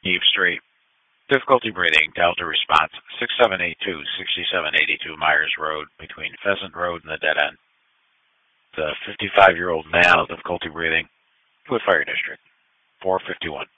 Eve Street. Difficulty breathing. Delta response 6782-6782 Myers Road between Pheasant Road and the dead end. The 55-year-old male, difficulty breathing. Wood Fire District. 451.